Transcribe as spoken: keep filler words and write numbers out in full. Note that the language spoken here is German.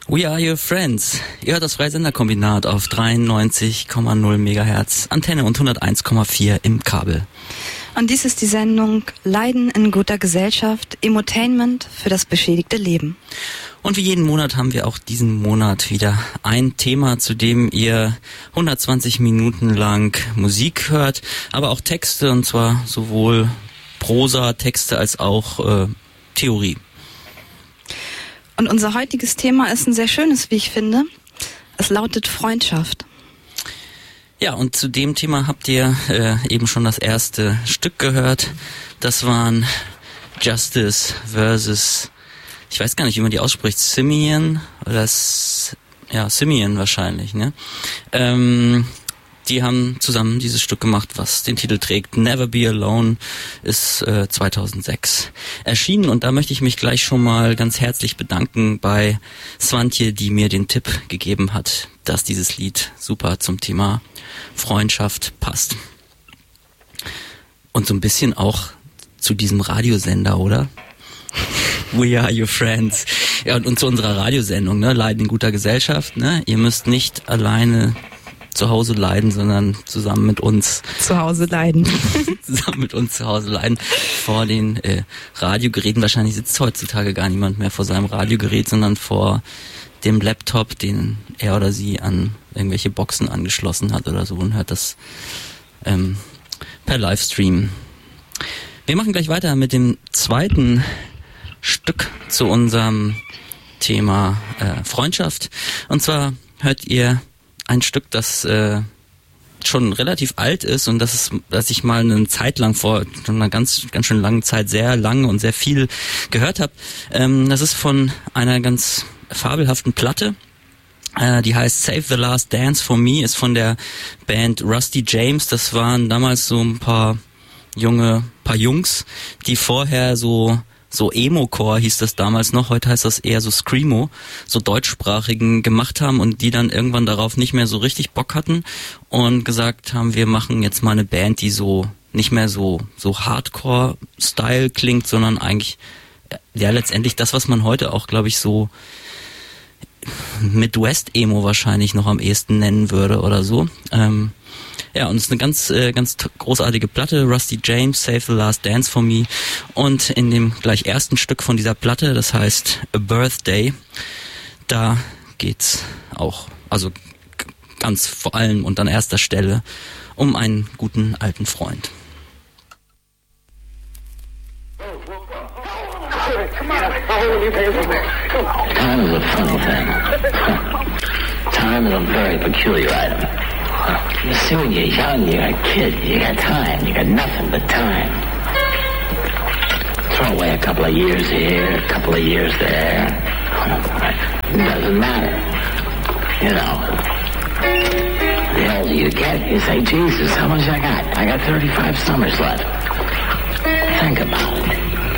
We are your friends. Ihr hört das Freisenderkombinat auf dreiundneunzig Komma null Megahertz, Antenne und hunderteins Komma vier im Kabel. Und dies ist die Sendung Leiden in guter Gesellschaft, Emotainment für das beschädigte Leben. Und wie jeden Monat haben wir auch diesen Monat wieder ein Thema, zu dem ihr hundertzwanzig Minuten lang Musik hört, aber auch Texte, und zwar sowohl Prosa-Texte als auch äh, Theorie. Und unser heutiges Thema ist ein sehr schönes, wie ich finde. Es lautet Freundschaft. Ja, und zu dem Thema habt ihr äh, eben schon das erste Stück gehört. Das waren Justice versus, ich weiß gar nicht, wie man die ausspricht, Simeon oder S- ja, Simeon wahrscheinlich, ne? Ähm, die haben zusammen dieses Stück gemacht, was den Titel trägt. Never Be Alone, ist äh, zweitausendsechs erschienen, und da möchte ich mich gleich schon mal ganz herzlich bedanken bei Swantje, die mir den Tipp gegeben hat, dass dieses Lied super zum Thema Freundschaft passt. Und so ein bisschen auch zu diesem Radiosender, oder? We are your friends. Ja, und, und zu unserer Radiosendung, ne? Leiden in guter Gesellschaft, ne? Ihr müsst nicht alleine zu Hause leiden, sondern zusammen mit uns zu Hause leiden. zusammen mit uns zu Hause leiden vor den äh, Radiogeräten. Wahrscheinlich sitzt heutzutage gar niemand mehr vor seinem Radiogerät, sondern vor dem Laptop, den er oder sie an irgendwelche Boxen angeschlossen hat oder so, und hört das ähm, per Livestream. Wir machen gleich weiter mit dem zweiten Stück zu unserem Thema äh, Freundschaft. Und zwar hört ihr ein Stück, das äh, schon relativ alt ist und das ist, dass ich mal eine Zeit lang vor schon einer ganz ganz schön langen Zeit sehr lange und sehr viel gehört habe. Ähm, das ist von einer ganz fabelhaften Platte. Äh, die heißt Save the Last Dance for Me, ist von der Band Rusty James. Das waren damals so ein paar junge, paar Jungs, die vorher so so Emo-Core hieß das damals noch, heute heißt das eher so Screamo, so deutschsprachigen gemacht haben und die dann irgendwann darauf nicht mehr so richtig Bock hatten und gesagt haben, wir machen jetzt mal eine Band, die so nicht mehr so so Hardcore-Style klingt, sondern eigentlich ja letztendlich das, was man heute auch, glaube ich, so Midwest-Emo wahrscheinlich noch am ehesten nennen würde oder so. Ähm, Ja, und es ist eine ganz äh, ganz t- großartige Platte, Rusty James, Save the Last Dance for Me. Und in dem gleich ersten Stück von dieser Platte, das heißt A Birthday, da geht's auch, also g- ganz vor allem und an erster Stelle, um einen guten alten Freund. Time is a funny thing. Time is a very peculiar item. You see, when you're young, you're a kid, you got time, you got nothing but time. Throw away a couple of years here, a couple of years there. It doesn't matter. You know. The older you get, you say, Jesus, how much I got? I got thirty-five summers left. Think about it.